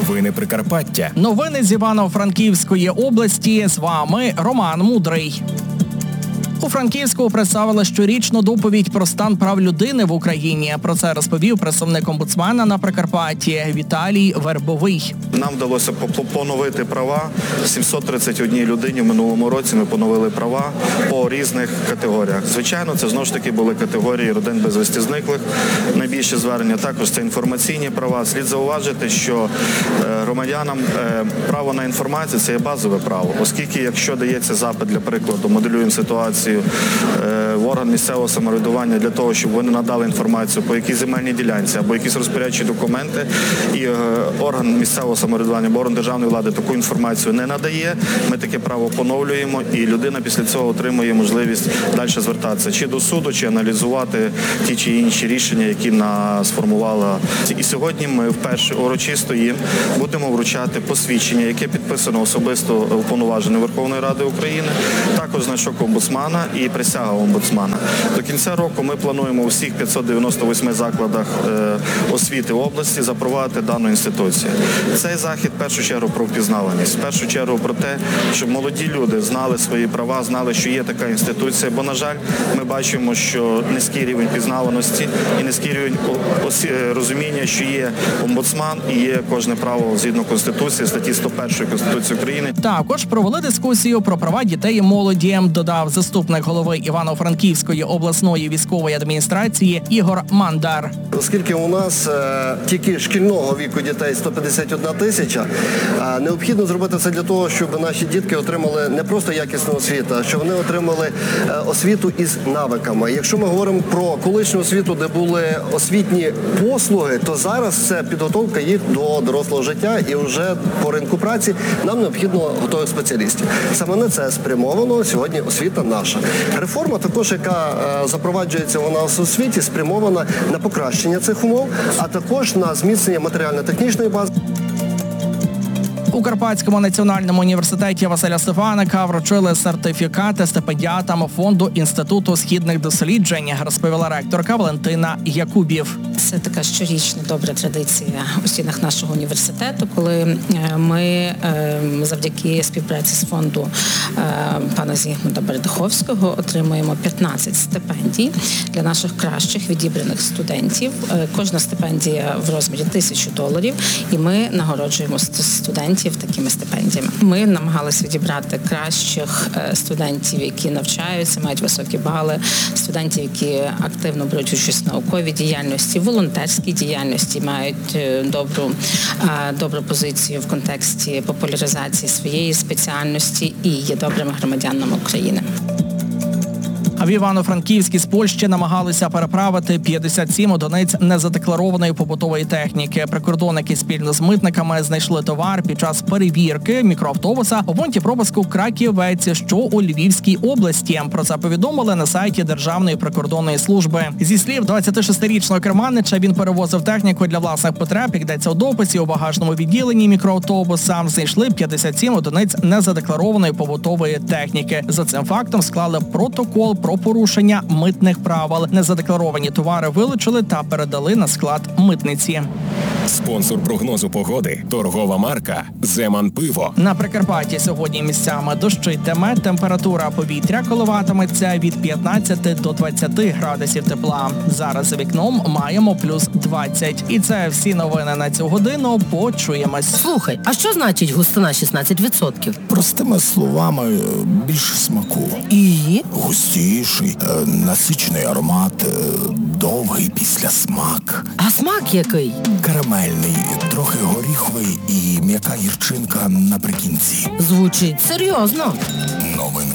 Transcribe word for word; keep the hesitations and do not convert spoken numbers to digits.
Новини Прикарпаття. Новини з Івано-Франківської області. З вами Роман Мудрий. У Франківську представили щорічну доповідь про стан прав людини в Україні. Про це розповів представник омбудсмена на Прикарпатті Віталій Вербовий. Нам вдалося поновити права. сімсот тридцять одній людині в минулому році ми поновили права по різних категоріях. Звичайно, це знову ж таки були категорії родин безвісти зниклих. Найбільше звернення також це інформаційні права. Слід зауважити, що громадянам право на інформацію – це є базове право. Оскільки, якщо дається запит, для прикладу, моделюємо ситуацію, в орган місцевого самоврядування для того, щоб вони надали інформацію по якій земельній ділянці або якісь розпорядчі документи, і орган місцевого самоврядування або орган державної влади таку інформацію не надає, ми таке право поновлюємо, і людина після цього отримує можливість далі звертатися чи до суду, чи аналізувати ті чи інші рішення, які нас сформувала. І сьогодні ми вперше урочисто їм будемо вручати посвідчення, яке підписано особисто уповноваженим Верховної Ради України, також значок омбудсмана і присяга омбудсмана. До кінця року ми плануємо у всіх п'ятсот дев'яносто восьми закладах е, освіти області запровадити дану інституцію. Цей захід в першу чергу про впізнаваність, в першу чергу про те, щоб молоді люди знали свої права, знали, що є така інституція, бо, на жаль, ми бачимо, що низький рівень пізнаваності і низький рівень розуміння, що є омбудсман і є кожне право згідно Конституції, статті сто першої Конституції України. Також провели дискусію про права дітей і молоді, додав заступник голови Івано-Франківської обласної військової адміністрації Ігор Мандар. Оскільки у нас е, тільки шкільного віку дітей сто п'ятдесят одна тисяча, е, необхідно зробити все для того, щоб наші дітки отримали не просто якісну освіту, а щоб вони отримали е, освіту із навиками. Якщо ми говоримо про колишню освіту, де були освітні послуги, то зараз це підготовка їх до дорослого життя, і вже по ринку праці нам необхідно готових спеціалістів. Саме на це спрямовано сьогодні освіта наша. Реформа також, яка е, запроваджується у нас у освіті, спрямована на покращення цих умов, а також на зміцнення матеріально-технічної бази. У Карпатському національному університеті Василя Стефаника вручили сертифікати стипендіатам фонду Інституту східних досліджень, розповіла ректорка Валентина Якубів. Це така щорічна добра традиція у стінах нашого університету, коли ми завдяки співпраці з фонду пана Зігмунда Бердиховського отримуємо п'ятнадцять стипендій для наших кращих відібраних студентів. Кожна стипендія в розмірі тисячу доларів, і ми нагороджуємо студентів такими стипендіями. Ми намагалися відібрати кращих студентів, які навчаються, мають високі бали, студентів, які активно беруть участь в науковій діяльності, волонтерській діяльності, мають добру, добру позицію в контексті популяризації своєї спеціальності і є добрими громадянами України. А в Івано-Франківській з Польщі намагалися переправити п'ятдесят сім одиниць незадекларованої побутової техніки. Прикордонники спільно з митниками знайшли товар під час перевірки мікроавтобуса у пункті пропуску Краківець, що у Львівській області. Про це повідомили на сайті Державної прикордонної служби. Зі слів двадцятишестирічного керманича, він перевозив техніку для власних потреб. Як йдеться у дописі, у багажному відділенні мікроавтобуса знайшли п'ятдесят сім одиниць незадекларованої побутової техніки. За цим фактом склали протокол про порушення митних правил. Незадекларовані товари вилучили та передали на склад митниці. Спонсор прогнозу погоди – торгова марка «Земан Пиво». На Прикарпатті сьогодні місцями дощитиме, температура повітря коливатиметься від п'ятнадцяти до двадцяти градусів тепла. Зараз за вікном маємо плюс двадцять. І це всі новини на цю годину. Почуємось. Слухай, а що значить густина шістнадцять відсотків? Простими словами, більше смаку. І? Густіший, насичений аромат, довгий післясмак. А смак який? Карамельний, трохи горіховий і м'яка гірчинка наприкінці. Звучить серйозно.